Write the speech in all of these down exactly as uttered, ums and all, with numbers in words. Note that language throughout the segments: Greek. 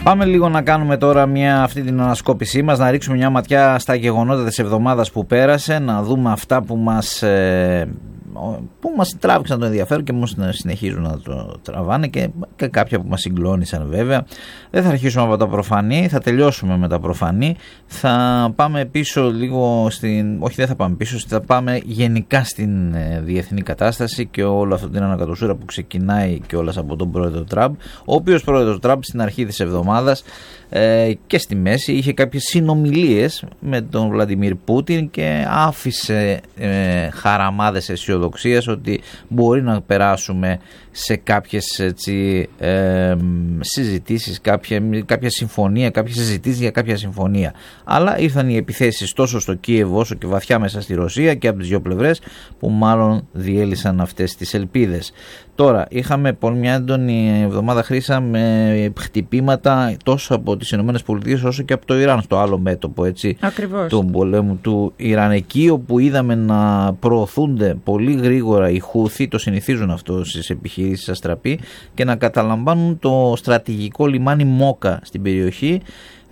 Πάμε λίγο να κάνουμε τώρα μια, αυτή την ανασκόπησή μας, να ρίξουμε μια ματιά στα γεγονότα της εβδομάδας που πέρασε, να δούμε αυτά που μας, ε, που μας τράβηξαν το ενδιαφέρον και όμως συνεχίζουν να το τραβάνε και, και κάποια που μας συγκλώνησαν βέβαια. Δεν θα αρχίσουμε από τα προφανή, θα τελειώσουμε με τα προφανή, θα πάμε πίσω λίγο στην, όχι δεν θα πάμε πίσω, θα πάμε γενικά στην ε, διεθνή κατάσταση και όλο αυτό την ανακατοσούρα που ξεκινάει και όλας από τον πρόεδρο Τραμπ, ο οποίος πρόεδρος Τραμπ στην αρχή της εβδομάδας ε, και στη μέση είχε κάποιες συνομιλίες με τον Βλαντιμίρ Πούτιν και άφησε ε, χαραμάδες αισιοδοξίας ότι μπορεί να περάσουμε σε κάποιες έτσι, ε, συζητήσεις, κάποια, κάποια συμφωνία, κάποιες συζητήσεις για κάποια συμφωνία. Αλλά ήρθαν οι επιθέσεις τόσο στο Κίεβο όσο και βαθιά μέσα στη Ρωσία και από τις δύο πλευρές που μάλλον διέλυσαν αυτές τις ελπίδες. Τώρα είχαμε πολύ μια έντονη εβδομάδα Χρύσα με χτυπήματα τόσο από τις ΗΠΑ όσο και από το Ιράν στο άλλο μέτωπο έτσι, του πολέμου του Ιράν, εκεί όπου είδαμε να προωθούνται πολύ γρήγορα οι Χούθοι, το συνηθίζουν αυτό στις επιχειρήσεις αστραπή, και να καταλαμβάνουν το στρατηγικό λιμάνι Μόκα στην περιοχή.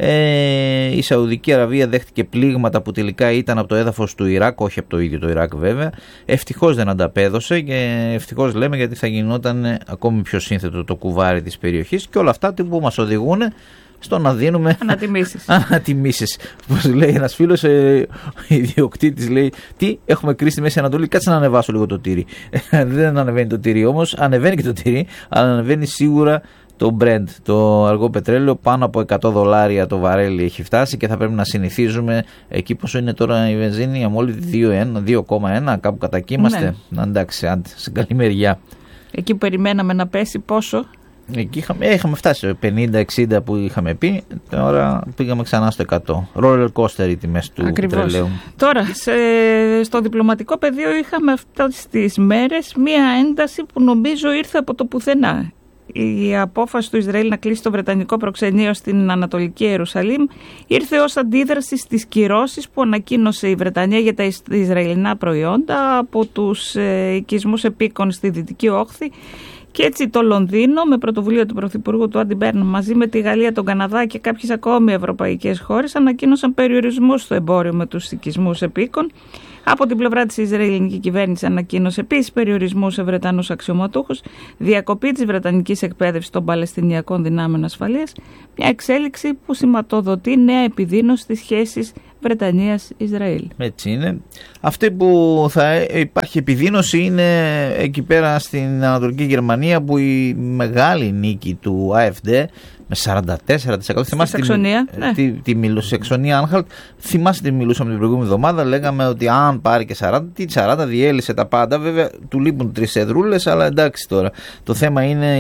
Ε, η Σαουδική Αραβία δέχτηκε πλήγματα που τελικά ήταν από το έδαφος του Ιράκ, όχι από το ίδιο το Ιράκ βέβαια. Ευτυχώς δεν ανταπέδωσε και ευτυχώς λέμε, γιατί θα γινόταν ακόμη πιο σύνθετο το κουβάρι της περιοχής, και όλα αυτά που μας οδηγούν στο να δίνουμε ανατιμήσεις. Ανατιμήσεις. Όπως λέει ένας φίλος, ε, ιδιοκτήτης, λέει: τι, έχουμε κρίση στη Μέση Ανατολή, κάτσε να ανεβάσω λίγο το τύρι. Δεν ανεβαίνει το τύρι όμως, ανεβαίνει και το τύρι, αλλά ανεβαίνει σίγουρα το Brent, το αργό πετρέλαιο, πάνω από εκατό δολάρια το βαρέλι έχει φτάσει και θα πρέπει να συνηθίζουμε. Εκεί πόσο είναι τώρα η βενζίνη, αμόλυτη δύο κόμμα ένα, κάπου κατά εκεί είμαστε. Ναι. Εντάξει, άντε, σε καλή μεριά. Εκεί που περιμέναμε να πέσει πόσο? Εκεί είχαμε, είχαμε φτάσει στο πενήντα εξήντα που είχαμε πει, τώρα πήγαμε ξανά στο εκατό. Roller coaster οι τιμές του πετρελαίου. Τώρα, σε, στο διπλωματικό πεδίο είχαμε αυτές τις μέρες μία ένταση που νομίζω ήρθε από το πουθενά. Η απόφαση του Ισραήλ να κλείσει το βρετανικό προξενείο στην Ανατολική Ιερουσαλήμ ήρθε ως αντίδραση στις κυρώσεις που ανακοίνωσε η Βρετανία για τα Ισραηλινά προϊόντα από τους ε, οικισμούς επίκων στη Δυτική Όχθη. Και έτσι το Λονδίνο, με πρωτοβουλία του Πρωθυπουργού του Άντι Μπέρν, μαζί με τη Γαλλία, τον Καναδά και κάποιες ακόμη ευρωπαϊκές χώρες, ανακοίνωσαν περιορισμούς στο εμπόριο με τους οικισμούς επίκων. Από την πλευρά της Ισραηλινική κυβέρνηση ανακοίνωσε επίσης περιορισμούς σε Βρετανούς αξιωματούχους, διακοπή της βρετανικής εκπαίδευσης των Παλαιστινιακών δυνάμεων ασφαλείας, μια εξέλιξη που σηματοδοτεί νέα επιδείνωση στις σχέσεις Βρετανίας-Ισραήλ. Έτσι είναι. Αυτή που θα υπάρχει επιδείνωση είναι εκεί πέρα στην Ανατολική Γερμανία, που η μεγάλη νίκη του AfD με σαράντα τέσσερα τοις εκατό. Θυμάστε τη, ναι. τη, τη, τη Σαξονία Άνχαλτ. Θυμάστε τι μιλούσαμε την προηγούμενη εβδομάδα. Λέγαμε ότι αν πάρει και σαράντα, τι σαράντα διέλυσε τα πάντα. Βέβαια του λείπουν τρεις εδρούλες, αλλά εντάξει τώρα. Το θέμα είναι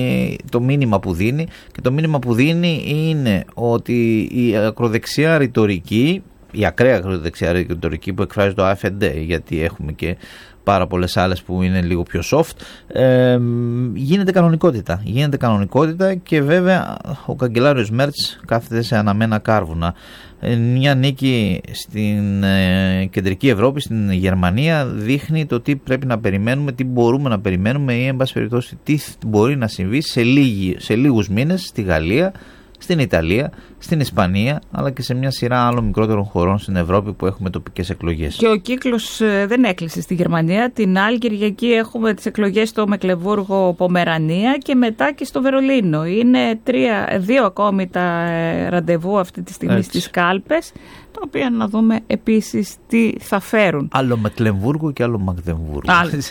το μήνυμα που δίνει. Και το μήνυμα που δίνει είναι ότι η ακροδεξιά ρητορική, η ακραία ακροδεξιά ρητορική που εκφράζει το AfD, γιατί έχουμε και πάρα πολλές άλλες που είναι λίγο πιο soft, ε, γίνεται κανονικότητα. Γίνεται κανονικότητα και βέβαια ο καγκελάριος Μέρτς κάθεται σε αναμένα κάρβουνα. Ε, μια νίκη στην ε, κεντρική Ευρώπη, στην Γερμανία, δείχνει το τι πρέπει να περιμένουμε, τι μπορούμε να περιμένουμε ή εν πάση περιπτώσει τι μπορεί να συμβεί σε, λίγοι, σε λίγους μήνες στη Γαλλία, στην Ιταλία, στην Ισπανία, αλλά και σε μια σειρά άλλων μικρότερων χωρών στην Ευρώπη που έχουμε τοπικές εκλογές. Και ο κύκλος δεν έκλεισε στη Γερμανία. Την άλλη Κυριακή έχουμε τις εκλογές στο Μεκλεμβούργο, Πομερανία και μετά και στο Βερολίνο. Είναι τρία, δύο ακόμη τα ραντεβού αυτή τη στιγμή έτσι στις κάλπες, τα οποία να δούμε επίσης τι θα φέρουν. Άλλο Μεκλεμβούργο και άλλο Μαγδεμβούργο.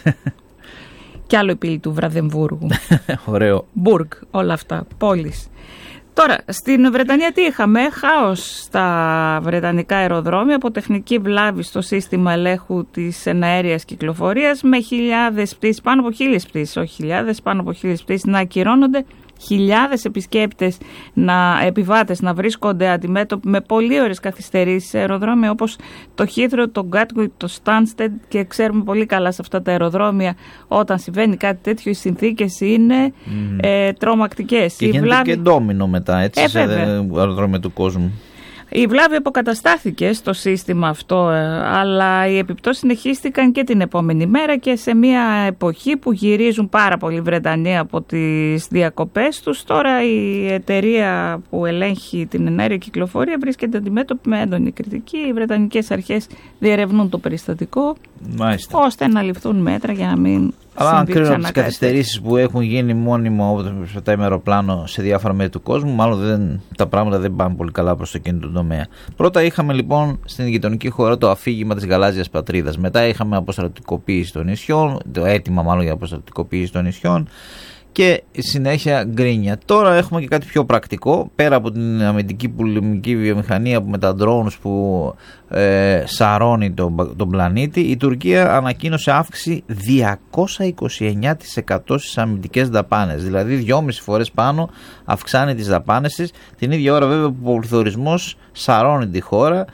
Και άλλο η πύλη του Βραδεμβούργου. Ωραίο. Μπουργκ, όλα αυτά, πόλεις. Τώρα, στην Βρετανία τι είχαμε? Χάος στα βρετανικά αεροδρόμια από τεχνική βλάβη στο σύστημα ελέγχου της εναέριας κυκλοφορίας, με χιλιάδες πτήσεις, πάνω από χίλιες πτήσεις, όχι χιλιάδες, πάνω από χίλιες πτήσεις να ακυρώνονται, χιλιάδες επισκέπτες, να, επιβάτες να βρίσκονται αντιμέτωποι με πολύ ωραίες καθυστερήσεις σε αεροδρόμια όπως το Heathrow, το Gatwick, το Stansted, και ξέρουμε πολύ καλά σε αυτά τα αεροδρόμια όταν συμβαίνει κάτι τέτοιο οι συνθήκες είναι mm. ε, τρομακτικές. Και γίνεται βλάβη... και ντόμινο μετά έτσι, ε, σε αεροδρόμια του κόσμου. Η βλάβη αποκαταστάθηκε στο σύστημα αυτό, αλλά οι επιπτώσεις συνεχίστηκαν και την επόμενη μέρα και σε μια εποχή που γυρίζουν πάρα πολλοί Βρετανοί από τις διακοπές τους. Τώρα η εταιρεία που ελέγχει την εναέρια κυκλοφορία βρίσκεται αντιμέτωπη με έντονη κριτική. Οι Βρετανικές αρχές διερευνούν το περιστατικό, Μάλιστα. ώστε να ληφθούν μέτρα για να μην... Αλλά αν κρίνω τις καθυστερήσεις που έχουν γίνει μόνιμο από τα ημεροπλάνο σε διάφορα μέρη του κόσμου, μάλλον δεν, τα πράγματα δεν πάνε πολύ καλά προς το κινητό τομέα. Πρώτα είχαμε λοιπόν στην γειτονική χώρα το αφήγημα της γαλάζιας πατρίδας. Μετά είχαμε αποστρατικοποίηση των νησιών, το αίτημα μάλλον για αποστρατικοποίηση των νησιών. Και συνέχεια γκρίνια. Τώρα έχουμε και κάτι πιο πρακτικό. Πέρα από την αμυντική πολεμική βιομηχανία που με τα drones που ε, σαρώνει τον, τον πλανήτη, η Τουρκία ανακοίνωσε αύξηση διακόσια είκοσι εννέα τοις εκατό στις αμυντικές δαπάνες. Δηλαδή δυόμιση φορές πάνω αυξάνει τις δαπάνες της. Την ίδια ώρα βέβαια που ο πληθωρισμός σαρώνει τη χώρα.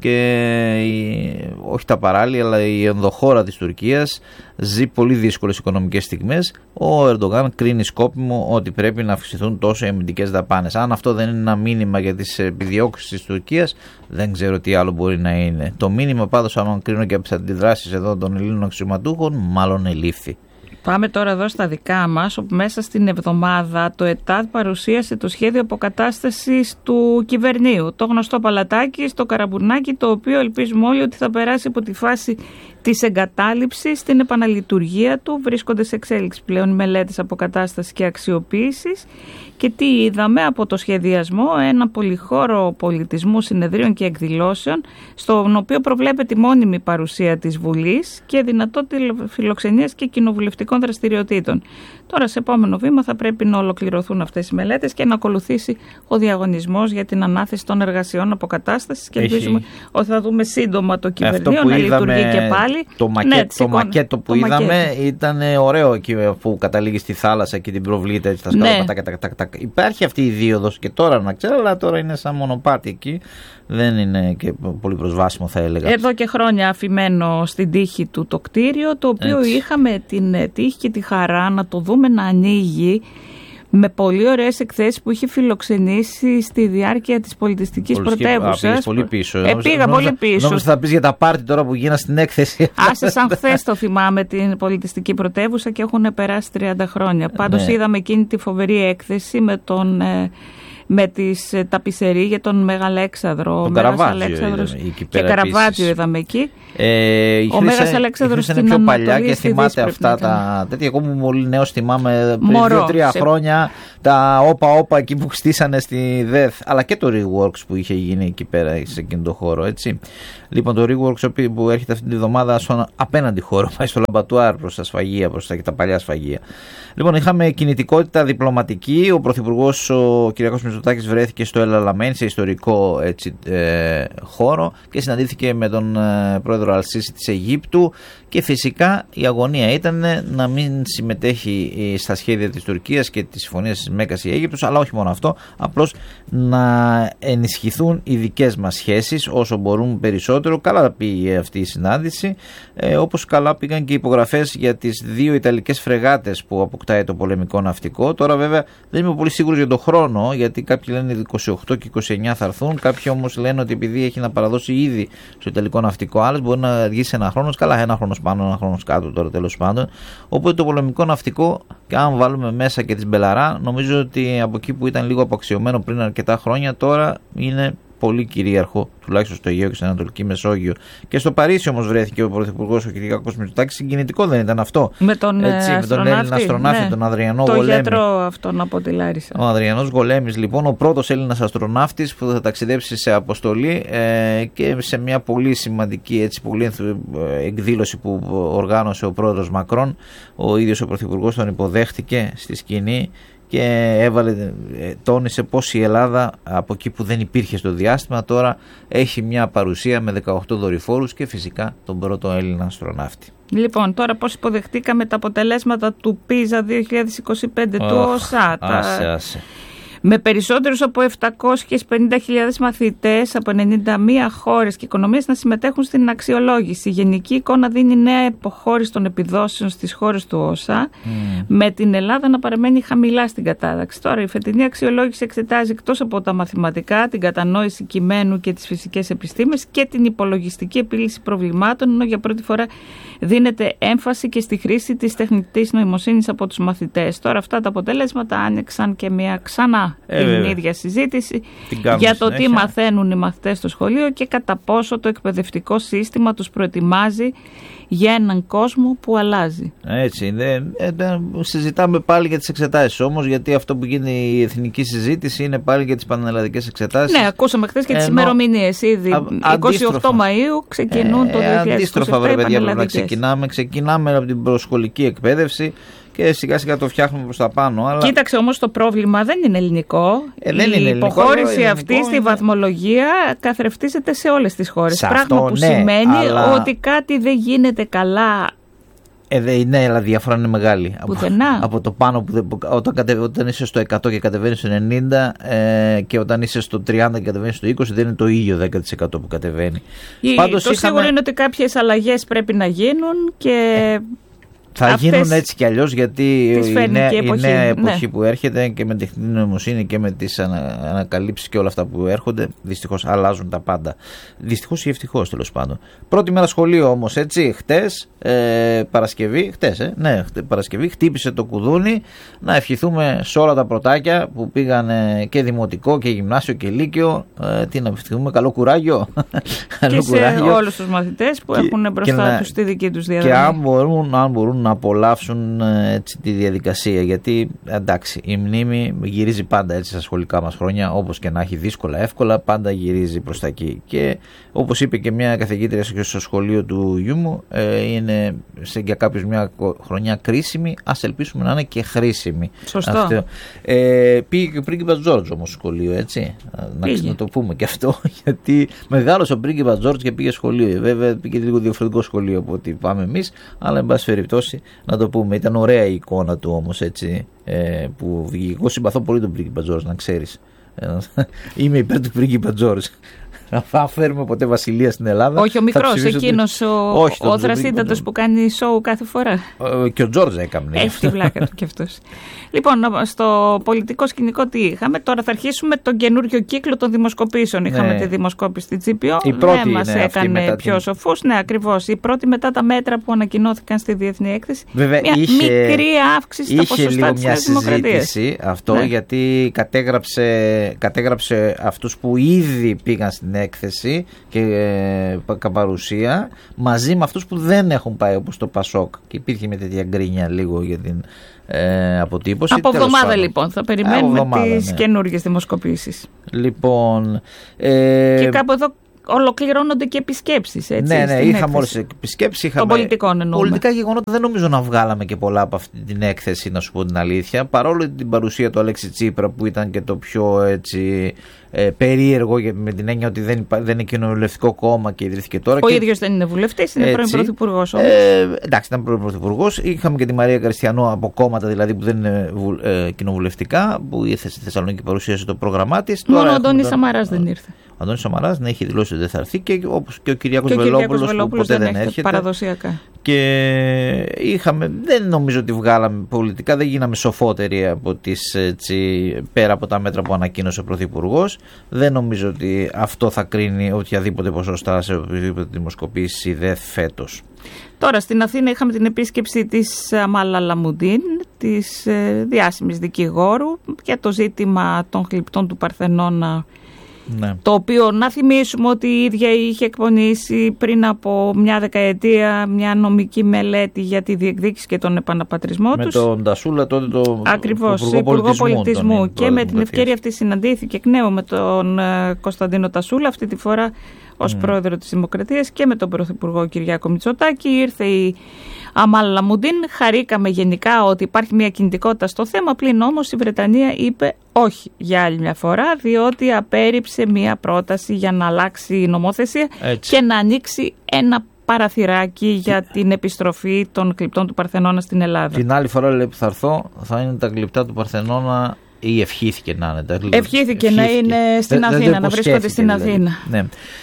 Και η, όχι τα παράλια, αλλά η ενδοχώρα της Τουρκίας ζει πολύ δύσκολες οικονομικές στιγμές. Ο Ερντογάν κρίνει σκόπιμο ότι πρέπει να αυξηθούν τόσο οι αμυντικές δαπάνες. Αν αυτό δεν είναι ένα μήνυμα για τις επιδιώξεις της Τουρκίας, δεν ξέρω τι άλλο μπορεί να είναι. Το μήνυμα πάντως, αν κρίνω και από τις αντιδράσεις εδώ των Ελλήνων αξιωματούχων, μάλλον ελήφθη. Πάμε τώρα εδώ στα δικά μας, όπου μέσα στην εβδομάδα το ΕΤΑΔ παρουσίασε το σχέδιο αποκατάστασης του κυβερνείου. Το γνωστό παλατάκι στο Καραμπουρνάκι, το οποίο ελπίζουμε όλοι ότι θα περάσει από τη φάση της εγκατάλειψης στην επαναλειτουργία του. Βρίσκονται σε εξέλιξη πλέον μελέτες αποκατάστασης και αξιοποίησης. Και τι είδαμε από το σχεδιασμό? Ένα πολυχώρο πολιτισμού, συνεδρίων και εκδηλώσεων, στον οποίο προβλέπεται η μόνιμη παρουσία της Βουλής και δυνατότητα φιλοξενίας και κοινοβουλευτικών δραστηριοτήτων. Τώρα, σε επόμενο βήμα, θα πρέπει να ολοκληρωθούν αυτές οι μελέτες και να ακολουθήσει ο διαγωνισμός για την ανάθεση των εργασιών αποκατάστασης. Και ελπίζουμε ότι θα δούμε σύντομα το κυβερνείο να λειτουργεί και πάλι. Το, μακέ, ναι, το μακέτο που το είδαμε μακέτο. Ήταν ωραίο εκεί που καταλήγει στη θάλασσα και την προβλήτα έτσι, τα σκάλα, ναι. τα, τα, τα, τα, υπάρχει αυτή η δίωδος και τώρα να ξέρω, αλλά τώρα είναι σαν μονοπάτι εκεί. Δεν είναι και πολύ προσβάσιμο, θα έλεγα. Εδώ και χρόνια αφημένο στην τύχη του το κτίριο, το οποίο έτσι. Είχαμε την τύχη και τη χαρά να το δούμε να ανοίγει με πολύ ωραίες εκθέσεις που είχε φιλοξενήσει στη διάρκεια της πολιτιστικής πρωτεύουσας. Πολύ πίσω. Ε, πήγα πολύ πίσω. Νόμιζα θα πεις για τα πάρτι τώρα που γίνα στην έκθεση. Άσε, σαν χθες το θυμάμαι την πολιτιστική πρωτεύουσα και έχουν περάσει τριάντα χρόνια. Πάντως ναι. είδαμε εκείνη τη φοβερή έκθεση με τον... Ε, με τις ταπισερί για τον Μεγαλέξανδρο. Τον Καραβάτζιο και Καραβάτζιο είδαμε εκεί. Ε, ο Μέγας Αλέξανδρος στην πιο παλιά και θυμάται αυτά τα τέτοια. Εγώ που πολύ νέος θυμάμαι πριν δύο-τρία σε... χρόνια τα όπα-όπα εκεί που χτίσανε στη ΔΕΘ, αλλά και το Reworks που είχε γίνει εκεί πέρα σε εκείνο το χώρο, έτσι. Λοιπόν, το Reworks που έρχεται αυτή τη βδομάδα στον απέναντι χώρο, πάει στο Λαμπατουάρ προς τα σφαγεία, προς τα, τα παλιά σφαγεία. Λοιπόν, είχαμε κινητικότητα διπλωματική. Ο Πρωθυπουργός ο Κυριάκος Μητσοτάκης βρέθηκε στο Ελαλαμένη, σε ιστορικό έτσι, ε, χώρο, και συναντήθηκε με τον ε, πρόεδρο Αλσίση της Αιγύπτου. Και φυσικά η αγωνία ήταν να μην συμμετέχει στα σχέδια της Τουρκίας και της συμφωνίας της Μέκκας η Αίγυπτος, αλλά όχι μόνο αυτό, απλώς να ενισχυθούν οι δικές μας σχέσεις όσο μπορούν περισσότερο. Καλά πήγε αυτή η συνάντηση, ε, όπως καλά πήγαν και οι υπογραφές για τις δύο Ιταλικές φρεγάτες που αποκτάει το πολεμικό ναυτικό. Τώρα βέβαια δεν είμαι πολύ σίγουρος για τον χρόνο, γιατί κάποιοι λένε είκοσι οκτώ και είκοσι εννέα θα έρθουν, κάποιοι όμως λένε ότι επειδή έχει να παραδώσει ήδη στο Ιταλικό ναυτικό άλλες, μπορεί να αργήσει ένα χρόνο. Καλά, ένα χρόνο πάνω, ένα χρόνο κάτω τώρα τέλος πάντων. Οπότε το πολεμικό ναυτικό, και αν βάλουμε μέσα και τις Μπελαρά, νομίζω ότι από εκεί που ήταν λίγο απαξιωμένο πριν αρκετά χρόνια, τώρα είναι πολύ κυρίαρχο, τουλάχιστον στο Αιγαίο και στην Ανατολική Μεσόγειο. Και στο Παρίσι όμως βρέθηκε ο Πρωθυπουργός ο Κυριάκος Μητσοτάκης. Συγκινητικό δεν ήταν αυτό? Με τον, έτσι, με τον Έλληνα αστροναύτη, ναι, τον Αδριανό το Γολέμη. Το γιατρό αυτόν από τη Λάρισα. Ο Αδριανός Γολέμης, λοιπόν, ο πρώτος Έλληνας αστροναύτης που θα ταξιδέψει σε αποστολή ε, και σε μια πολύ σημαντική έτσι, πολύ εκδήλωση που οργάνωσε ο πρόεδρος Μακρόν. Ο ίδιος ο Πρωθυπουργός τον υποδέχτηκε στη σκηνή και έβαλε, τόνισε πως η Ελλάδα από εκεί που δεν υπήρχε στο διάστημα τώρα έχει μια παρουσία με δεκαοκτώ δορυφόρους και φυσικά τον πρώτο Έλληνα αστροναύτη. Λοιπόν, τώρα πώς υποδεχτήκαμε τα αποτελέσματα του Πίζα δύο χιλιάδες είκοσι πέντε oh, του ΟΣΑ. Άσε, άσε. Με περισσότερους από επτακόσιες πενήντα χιλιάδες μαθητές από ενενήντα μία χώρες και οικονομίες να συμμετέχουν στην αξιολόγηση. Η γενική εικόνα δίνει νέα υποχώρηση των επιδόσεων στις χώρες του ΩΣΑ, mm. με την Ελλάδα να παραμένει χαμηλά στην κατάταξη. Τώρα, η φετινή αξιολόγηση εξετάζει εκτός από τα μαθηματικά, την κατανόηση κειμένου και τις φυσικές επιστήμες και την υπολογιστική επίλυση προβλημάτων, ενώ για πρώτη φορά δίνεται έμφαση και στη χρήση της τεχνητής νοημοσύνης από τους μαθητές. Τώρα, αυτά τα αποτελέσματα άνοιξαν και μια ξανά Ε, την βέβαια. ίδια συζήτηση για το τι μαθαίνουν οι μαθητές στο σχολείο και κατά πόσο το εκπαιδευτικό σύστημα τους προετοιμάζει για έναν κόσμο που αλλάζει. Έτσι, δε, ε, δε, συζητάμε πάλι για τις εξετάσεις όμως, γιατί αυτό που γίνει η εθνική συζήτηση είναι πάλι για τις πανελλαδικές εξετάσεις. Ναι, ακούσαμε χθες και τις ημερομηνίες ήδη. Α, είκοσι οκτώ Μαΐου ξεκινούν ε, το δύο χιλιάδες είκοσι επτά. Αντίστροφα, βέβαια, παιδιά, πρέπει να ξεκινάμε. Ξεκινάμε από την προσχολική εκπαίδευση και σιγά σιγά το φτιάχνουμε προς τα πάνω. Αλλά... Κοίταξε, όμως το πρόβλημα δεν είναι ελληνικό. Ε, δεν η είναι υποχώρηση ελληνικό, αυτή είναι... στη βαθμολογία καθρεφτίζεται σε όλες τις χώρες. Σε Πράγμα αυτό, που ναι, σημαίνει αλλά... ότι κάτι δεν γίνεται καλά. Ε, δε, ναι, αλλά η διαφορά είναι μεγάλη. Πουθενά. Από, από το πάνω που, που όταν, κατεβα, όταν είσαι στο εκατό και κατεβαίνεις στο ενενήντα ε, και όταν είσαι στο τριάντα και κατεβαίνεις στο είκοσι, δεν είναι το ίδιο δέκα τοις εκατό που κατεβαίνει. Η, Πάντως, το είχαμε... σίγουρο είναι ότι κάποιες αλλαγές πρέπει να γίνουν και... Ε, θα αυτές γίνουν έτσι κι αλλιώς, γιατί η νέα, η εποχή, νέα εποχή ναι. που έρχεται και με τεχνητή νοημοσύνη και με τις ανα, ανακαλύψεις και όλα αυτά που έρχονται, δυστυχώς αλλάζουν τα πάντα. Δυστυχώς ή ευτυχώς, τέλος πάντων. Πρώτη μέρα σχολείο όμως, έτσι, χτες, ε, Παρασκευή, χτες, ε, ναι, χτε, Παρασκευή, χτύπησε το κουδούνι. Να ευχηθούμε σε όλα τα πρωτάκια που πήγαν και δημοτικό και γυμνάσιο και λύκειο. Ε, τι να ευχηθούμε, καλό κουράγιο. Και σε όλους τους μαθητές που και, έχουν μπροστά τους τη δική τους διαδρομή. Και αν μπορούν, αν μπορούν να απολαύσουν έτσι τη διαδικασία, γιατί εντάξει, η μνήμη γυρίζει πάντα έτσι στα σχολικά μας χρόνια, όπως και να έχει, δύσκολα εύκολα, πάντα γυρίζει προς τα εκεί. Και όπως είπε και μια καθηγήτρια στο σχολείο του γιού μου, ε, είναι σε, για κάποιους μια χρονιά κρίσιμη, ας ελπίσουμε να είναι και χρήσιμη. Σωστό. Αυτό. Ε, πήγε και ο πρίγκιπας Τζόρτζ όμως στο σχολείο, έτσι, να, να το πούμε και αυτό, γιατί μεγάλωσε ο πρίγκιπας Τζόρτζ και πήγε σχολείο. Βέβαια πήγε λίγο διαφορετικό σχολείο από ό,τι πάμε εμείς, αλλά εν πάση περιπτώσει να το πούμε. Ήταν ωραία η εικόνα του όμως, έτσι, ε, που βγήκε. Εγώ συμπαθώ πολύ τον πρίγκιπα Τζόρτζ, να ξέρεις. Είμαι υπέρ του πρίγκιπα Τζόρτζ. Αν φέρουμε ποτέ βασιλεία στην Ελλάδα. Όχι, ο μικρός, εκείνος ο, ο δρασίτατος που κάνει σοου κάθε φορά. Ο, και ο Τζόρτζ έκανε. Έχει τη βλάκα του κι αυτός. Λοιπόν, στο πολιτικό σκηνικό τι είχαμε? Τώρα θα αρχίσουμε τον καινούριο κύκλο των δημοσκοπήσεων. Είχαμε ναι. τη δημοσκόπηση στη τζι πι ο. Η πρώτη δεν μας έκανε πιο την... σοφούς. Ναι, ακριβώς. Η πρώτη μετά τα μέτρα που ανακοινώθηκαν στη Διεθνή Έκθεση. Βέβαια, μια είχε, μικρή αύξηση στα ποσοστά της Νέας Δημοκρατίας. Είχε λίγο μια συζήτηση αυτό, ναι. γιατί κατέγραψε, κατέγραψε αυτούς που ήδη πήγαν στην έκθεση και ε, παρουσία μαζί με αυτούς που δεν έχουν πάει, όπως το Πασόκ, και υπήρχε με τέτοια γκρίνια λίγο για την ε, αποτύπωση. Από εβδομάδα λοιπόν θα περιμένουμε τις ναι. καινούργιες δημοσκοπήσεις. Λοιπόν, ε, και κάπου εδώ ολοκληρώνονται και επισκέψεις, έτσι. Ναι, ναι, είχαμε όλες τις επισκέψεις. Είχαμε... Των πολιτικών εννοούμε. Πολιτικά γεγονότα δεν νομίζω να βγάλαμε και πολλά από αυτή την έκθεση, να σου πω την αλήθεια. Παρόλο την παρουσία του Αλέξη Τσίπρα, που ήταν και το πιο έτσι, ε, περίεργο, με την έννοια ότι δεν, υπά... δεν είναι κοινοβουλευτικό κόμμα και ιδρύθηκε τώρα. Ο και... ίδιος δεν είναι βουλευτής, είναι πρώην πρωθυπουργός όμως. Ε, εντάξει, ήταν πρώην πρωθυπουργός. Είχαμε και τη Μαρία Καριστιανό από κόμματα δηλαδή που δεν είναι βου... ε, κοινοβουλευτικά, που ήρθε στη Θεσσαλονίκη και παρουσίασε το πρόγραμμά της. Μόνο ο Αντώνης Σαμαράς δεν ήρθε. Ο Αντώνης Σαμαράς ναι, έχει δηλώσει ότι δεν θα έρθει, και όπως και ο Κυριάκος Βελόπουλος που ποτέ δεν, δεν έρχεται. Παραδοσιακά. Και είχαμε, δεν νομίζω ότι βγάλαμε πολιτικά, δεν γίναμε σοφότεροι από τις, έτσι, πέρα από τα μέτρα που ανακοίνωσε ο Πρωθυπουργός. Δεν νομίζω ότι αυτό θα κρίνει οποιαδήποτε ποσοστά σε οποιαδήποτε δημοσκοπήσεις ιδέα φέτος. Τώρα στην Αθήνα είχαμε την επίσκεψη της Αμάλα Λαμουντίν, της ε, διάσημης δικηγόρου, για το ζήτημα των γλυπτών του Παρθενώνα. Ναι. Το οποίο να θυμίσουμε ότι η ίδια είχε εκπονήσει πριν από μια δεκαετία μια νομική μελέτη για τη διεκδίκηση και τον επαναπατρισμό με τους. Με τον Τασούλα τότε το Ακριβώς, Υπουργό Πολιτισμού, πολιτισμού τον, και με την ευκαιρία αυτή συναντήθηκε εκ νέου με τον Κωνσταντίνο Τασούλα, αυτή τη φορά ως mm. πρόεδρο της Δημοκρατίας, και με τον Πρωθυπουργό Κυριάκο Μητσοτάκη. Ήρθε η Αμάλα Λαμουντίν, χαρήκαμε γενικά ότι υπάρχει μια κινητικότητα στο θέμα, πλην όμως η Βρετανία είπε όχι για άλλη μια φορά, διότι απέρριψε μια πρόταση για να αλλάξει η νομοθεσία έτσι, και να ανοίξει ένα παραθυράκι για την επιστροφή των γλυπτών του Παρθενώνα στην Ελλάδα. Την άλλη φορά λέει, που θα έρθω θα είναι τα γλυπτά του Παρθενώνα ή ευχήθηκε να είναι. Ευχήθηκε, ευχήθηκε να είναι στην δεν, Αθήνα, δεν να βρίσκονται στην δηλαδή. Αθήνα. Ναι.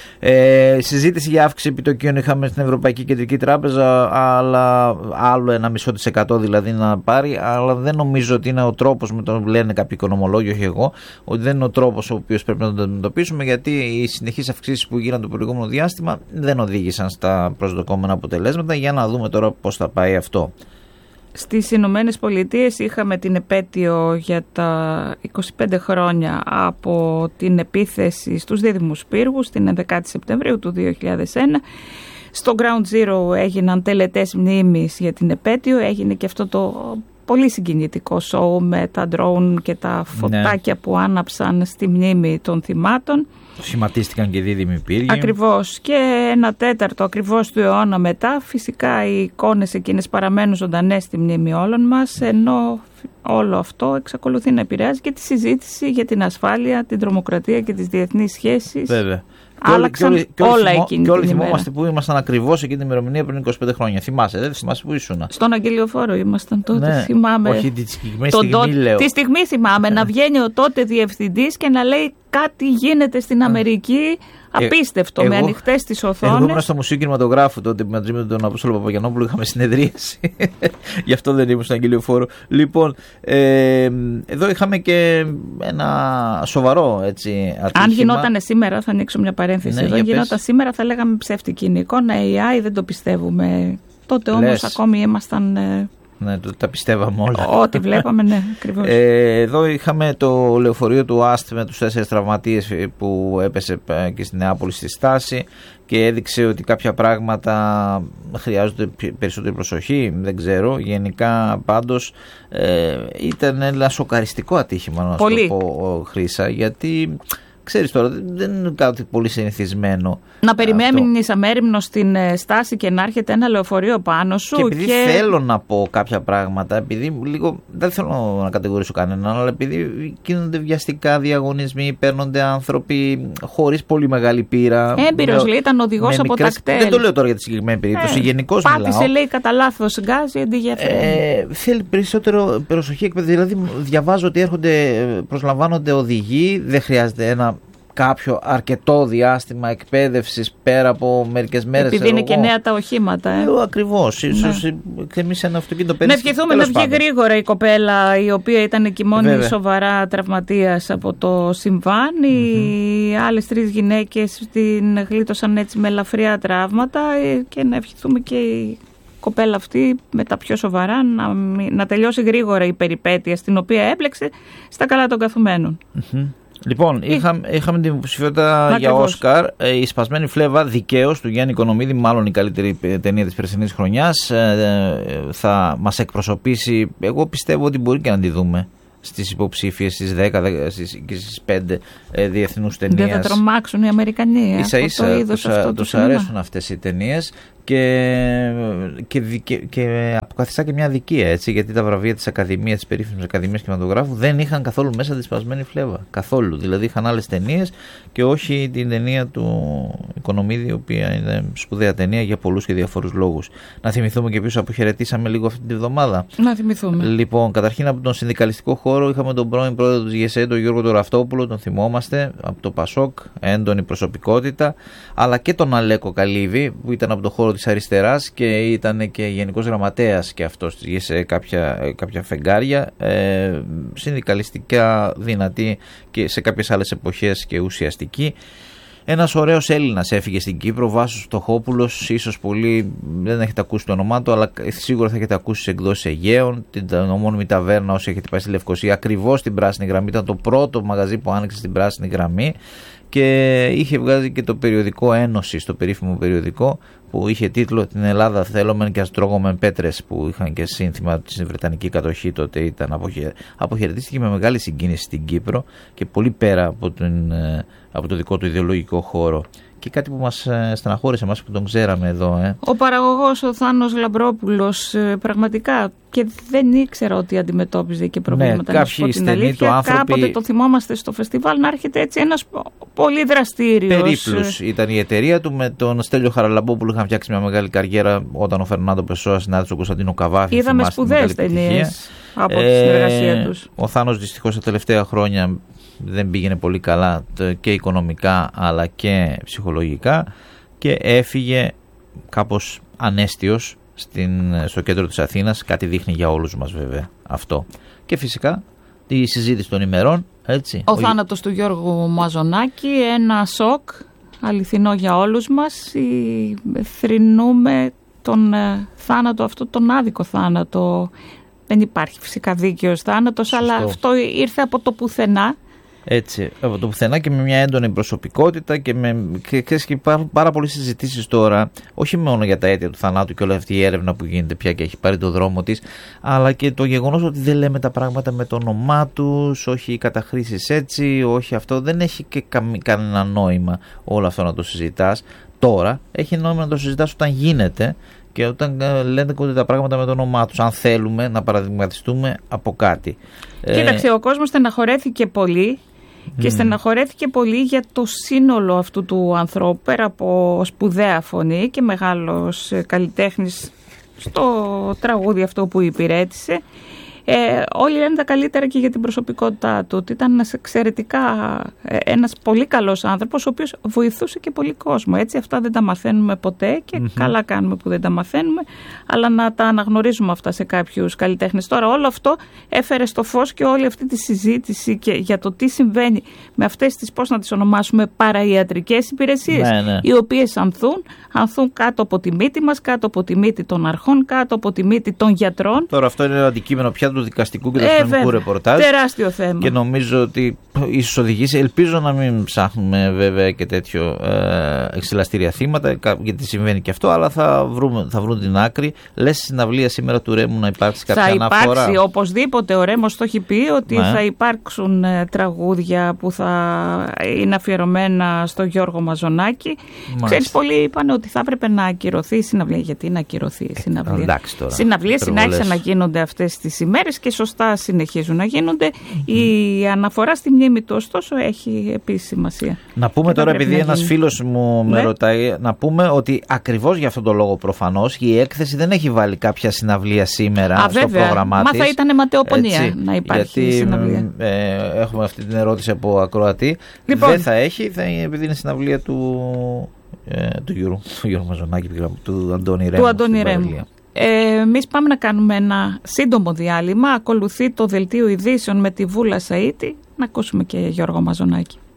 Ε, συζήτηση για αύξηση επιτοκίων είχαμε στην Ευρωπαϊκή Κεντρική Τράπεζα, αλλά άλλο ένα μισό της εκατό δηλαδή να πάρει, αλλά δεν νομίζω ότι είναι ο τρόπος, με τον λένε κάποιοι οικονομολόγοι, όχι εγώ, ότι δεν είναι ο τρόπος ο οποίος πρέπει να το αντιμετωπίσουμε, γιατί οι συνεχείς αυξήσεις που γίνανε το προηγούμενο διάστημα δεν οδήγησαν στα προσδοκόμενα αποτελέσματα. Για να δούμε τώρα πώς θα πάει αυτό. Στις Ηνωμένες Πολιτείες είχαμε την επέτειο για τα είκοσι πέντε χρόνια από την επίθεση στους δίδυμους πύργους την ενδεκάτη Σεπτεμβρίου του δύο χιλιάδες ένα. Στο Ground Zero έγιναν τελετές μνήμης για την επέτειο, έγινε και αυτό το πολύ συγκινητικό σοου με τα ντρόουν και τα φωτάκια ναι. που άναψαν στη μνήμη των θυμάτων. Σχηματίστηκαν και δίδυμοι πύργοι. Ακριβώς. Και ένα τέταρτο ακριβώς του αιώνα μετά, φυσικά οι εικόνες εκείνες παραμένουν ζωντανές στη μνήμη όλων μας, ενώ όλο αυτό εξακολουθεί να επηρεάζει και τη συζήτηση για την ασφάλεια, την τρομοκρατία και τις διεθνείς σχέσεις. Βέβαια. Άλλαξαν και όλα θυμό, εκείνη και όλοι την ημέρα. θυμόμαστε που ήμασταν ακριβώς εκείνη την ημερομηνία πριν είκοσι πέντε χρόνια. Θυμάσαι, δεν θυμάσαι που ήσουν? Στον Αγγελιοφόρο ήμασταν τότε. Ναι, θυμάμαι. Όχι τη συγκεκριμένη στιγμή, τότε, λέω. Τη στιγμή θυμάμαι να βγαίνει ο τότε διευθυντής και να λέει κάτι γίνεται στην Αμερική. Απίστευτο, ε, με ανοιχτές τις οθόνες. Εγώ ήμουν στο Μουσείο Κινηματογράφου τότε μαζί με τον Απόστολο Παπαγιαννόπουλο, είχαμε συνεδρίαση. Γι' αυτό δεν ήμουν στον Αγγελιοφόρο. Λοιπόν, ε, εδώ είχαμε και ένα σοβαρό έτσι, ατύχημα. Αν γινόταν σήμερα, θα ανοίξω μια παρένθεση. Ναι, εδώ γινόταν σήμερα, θα λέγαμε ψεύτικη είναι εικόνα, έι άι, δεν το πιστεύουμε. Τότε όμως ακόμη ήμασταν. Ε, Ναι, το, τα πιστεύαμε όλα. Ό,τι βλέπαμε, ναι, ακριβώς. Ε, εδώ είχαμε το λεωφορείο του ΑΣΤ με τους τέσσερις τραυματίες που έπεσε και στη Νεάπολη στη στάση και έδειξε ότι κάποια πράγματα χρειάζονται περισσότερη προσοχή, δεν ξέρω. Γενικά πάντως ε, ήταν ένα σοκαριστικό ατύχημα, να σου το πω, Χρύσα, γιατί... Ξέρεις τώρα, δεν είναι κάτι πολύ συνηθισμένο. Να περιμένεις αμέριμνο στην στάση και να έρχεται ένα λεωφορείο πάνω σου. Και επειδή και... θέλω να πω κάποια πράγματα, επειδή λίγο δεν θέλω να κατηγορήσω κανέναν, αλλά επειδή γίνονται βιαστικά διαγωνισμοί, παίρνονται άνθρωποι χωρίς πολύ μεγάλη πείρα. Έμπειρος, λέει, ήταν οδηγός από μικρές... τα κτέλ. Δεν το λέω τώρα για τη συγκεκριμένη περίπτωση. Ε, γενικώς μιλάω. Πάτησε, λέει, κατά λάθος γκάζι αντί για ε, θέλει περισσότερο προσοχή εκπαίδευση. Δηλαδή, διαβάζω ότι έρχονται, προσλαμβάνονται οδηγοί, δεν χρειάζεται ένα. Κάποιο αρκετό διάστημα εκπαίδευσης πέρα από μερικές μέρες. Επειδή είναι εγώ. Και νέα τα οχήματα. Ε. Ε, ακριβώς. Ίσως ναι. εμείς ένα αυτοκίνητο πέρυσι. Να ευχηθούμε να βγει γρήγορα η κοπέλα, η οποία ήταν εκεί μόνη Βέβαια. σοβαρά τραυματίας από το συμβάν. Mm-hmm. Οι άλλες τρεις γυναίκες την γλίτωσαν έτσι με ελαφριά τραύματα και να ευχηθούμε και η κοπέλα αυτή με τα πιο σοβαρά να, να τελειώσει γρήγορα η περιπέτεια στην οποία έπλεξε στα καλά των καθουμένων. Mm-hmm. Λοιπόν, είχαμε, είχαμε την υποψηφιότητα για Ακριβώς. Όσκαρ. Η Σπασμένη Φλέβα, δικαίως, του Γιάννη Οικονομίδη, μάλλον η καλύτερη ταινία της περσινής χρονιάς, θα μας εκπροσωπήσει. Εγώ πιστεύω ότι μπορεί και να τη δούμε στις υποψήφιες, στις δέκα και στις πέντε ε, διεθνούς ταινίες. Δεν θα τρομάξουν οι Αμερικανοί. Ίσα ίσα τους, τους αρέσουν αυτές οι ταινίες και, και, και, και αποκαθιστά και μια αδικία, έτσι, γιατί τα βραβεία της Ακαδημίας, της περίφημης Ακαδημίας Κινηματογράφου δεν είχαν καθόλου μέσα τη Σπασμένη Φλέβα. Καθόλου. Δηλαδή είχαν άλλες ταινίες και όχι την ταινία του Οικονομίδη, η οποία είναι σπουδαία ταινία για πολλούς και διαφορούς λόγους. Να θυμηθούμε και ποιος αποχαιρετήσαμε λίγο αυτή τη βδομάδα. Να θυμηθούμε. Λοιπόν, καταρχήν από τον συνδικαλιστικό χώρο είχαμε τον πρώην πρόεδρο του ΓΕΣΕ, τον Γιώργο τον Ραφτόπουλο, τον θυμόμαστε, από το ΠΑΣΟΚ, έντονη προσωπικότητα, αλλά και τον Αλέκο Καλύβη, που ήταν από το χώρο της αριστεράς και ήταν και γενικός γραμματέας και αυτός της ΓΕΣΕ κάποια, κάποια φεγγάρια, ε, συνδικαλιστικά δυνατή και σε κάποιες άλλες εποχές και ουσιαστική. Ένας ωραίος Έλληνας έφυγε στην Κύπρο, Βάσος Φτωχόπουλος, ίσως πολλοί δεν έχετε ακούσει το όνομά του, αλλά σίγουρα θα έχετε ακούσει σε εκδόσεις Αιγαίων, την ομώνυμη ταβέρνα όσοι έχετε πάει στη Λευκοσία, ακριβώς στην Πράσινη Γραμμή, ήταν το πρώτο μαγαζί που άνοιξε στην Πράσινη Γραμμή και είχε βγάζει και το περιοδικό Ένωση, στο περίφημο περιοδικό που είχε τίτλο «Την Ελλάδα θέλομεν και ας τρώγομεν πέτρες», που είχαν και σύνθημα στην Βρετανική κατοχή τότε. Ήταν αποχαιρε... αποχαιρετίστηκε με μεγάλη συγκίνηση στην Κύπρο και πολύ πέρα από, την, από το δικό του ιδεολογικό χώρο. Και κάτι που μας στεναχώρησε εμάς που τον ξέραμε εδώ. Ε. Ο παραγωγός ο Θάνος Λαμπρόπουλος πραγματικά και δεν ήξερα ότι αντιμετώπιζε και προβλήματα. Ναι, κάποιοι στενοί του άνθρωποι. Κάποτε το θυμόμαστε στο φεστιβάλ να έρχεται έτσι ένας πολύ δραστήριος. Περίπλους ήταν η εταιρεία του. Με τον Στέλιο Χαραλαμπόπουλο είχαν φτιάξει μια μεγάλη καριέρα όταν ο Φερνάντο Πεσόα συνάντησε τον Κωνσταντίνο Καβάφη. Είδαμε σπουδαίες ταινίες. από τη συνεργασία τους. Ο Θάνος δυστυχώς τα τελευταία χρόνια δεν πήγαινε πολύ καλά και οικονομικά αλλά και ψυχολογικά και έφυγε κάπως ανέστιος στην, στο κέντρο της Αθήνας. Κάτι δείχνει για όλους μας βέβαια αυτό. Και φυσικά τη συζήτηση των ημερών. Έτσι. Ο, ο θάνατος του Γιώργου Μαζονάκη, ένα σοκ αληθινό για όλους μας. Θρηνούμε τον θάνατο αυτό, τον άδικο θάνατο. Δεν υπάρχει φυσικά δίκαιος θάνατος, σωστό, αλλά αυτό ήρθε από το πουθενά. Έτσι, από το πουθενά και με μια έντονη προσωπικότητα και, με, και, και υπάρχουν πάρα πολλές συζητήσεις τώρα, όχι μόνο για τα αίτια του θανάτου και όλη αυτή η έρευνα που γίνεται πια και έχει πάρει το δρόμο της, αλλά και το γεγονός ότι δεν λέμε τα πράγματα με το όνομά τους, όχι οι καταχρήσεις έτσι, όχι αυτό. Δεν έχει και κανένα νόημα όλο αυτό να το συζητάς. Τώρα έχει νόημα να το συζητάς όταν γίνεται και όταν λένε ότι τα πράγματα με το όνομά τους, αν θέλουμε να παραδειγματιστούμε από κάτι. Κοίταξε, ο κόσμος στεναχωρέθηκε πολύ και mm. στεναχωρέθηκε πολύ για το σύνολο αυτού του ανθρώπου, πέρα από σπουδαία φωνή και μεγάλος καλλιτέχνης στο τραγούδι αυτό που υπηρέτησε. Ε, όλοι λένε τα καλύτερα και για την προσωπικότητά του, ότι ήταν ένας εξαιρετικά, ένας πολύ καλός άνθρωπος, ο οποίος βοηθούσε και πολύ κόσμο. Έτσι, αυτά δεν τα μαθαίνουμε ποτέ και mm-hmm. καλά κάνουμε που δεν τα μαθαίνουμε, αλλά να τα αναγνωρίζουμε αυτά σε κάποιους καλλιτέχνες. Τώρα όλο αυτό έφερε στο φως και όλη αυτή τη συζήτηση και για το τι συμβαίνει με αυτές τις, πώς να τις ονομάσουμε, παραϊατρικές υπηρεσίες, ναι, ναι. οι οποίες ανθούν, ανθούν κάτω από τη μύτη μας, κάτω από τη μύτη των αρχών, κάτω από τη μύτη των γιατρών. Τώρα αυτό είναι αντικείμενο πια του δικαστικού και του αστυνομικού ε, ρεπορτάζ. Τεράστιο θέμα. Και νομίζω ότι ίσως οδηγήσει, ελπίζω να μην ψάχνουμε βέβαια και τέτοιο ε, εξελαστήρια θύματα, γιατί συμβαίνει και αυτό, αλλά θα, βρούμε, θα βρουν την άκρη. Λες στη συναυλία σήμερα του Ρέμου να υπάρξει κάποια θα αναφορά? Θα υπάρξει οπωσδήποτε. Ο Ρέμος το έχει πει ότι ναι. θα υπάρξουν ε, τραγούδια που θα είναι αφιερωμένα στο Γιώργο Μαζονάκη. Ξέρεις, πολλοί είπαν ότι θα έπρεπε να ακυρωθεί η συναυλία. Γιατί να ακυρωθεί η συναυλία? Ε, Συναυλίες συνέχισαν να γίνονται αυτές τις ημέρες και σωστά συνεχίζουν να γίνονται. Mm-hmm. Η αναφορά στη μνήμη του ωστόσο έχει επίσης σημασία. Να πούμε τώρα, επειδή ένας φίλος μου με ναι. ρωτάει, να πούμε ότι ακριβώς για αυτόν τον λόγο προφανώς η έκθεση δεν έχει βάλει κάποια συναυλία σήμερα Α, στο βέβαια. πρόγραμμά της. Μα θα ήταν ματαιοπονία να υπάρχει γιατί, συναυλία. Ε, έχουμε αυτή την ερώτηση από ακροατή. Λοιπόν, δεν θα έχει, θα είναι, επειδή είναι συναυλία του, ε, του Γιώργου, του Γιώργου Μαζονάκη, του Αντώνη Ρέμου. Του Αντώνη Ρέμου. Ε, εμείς πάμε να κάνουμε ένα σύντομο διάλειμμα. Ακολουθεί το δελτίο ειδήσεων με τη Βούλα Σαΐτη. Να ακούσουμε και Γιώργο Μαζονάκη.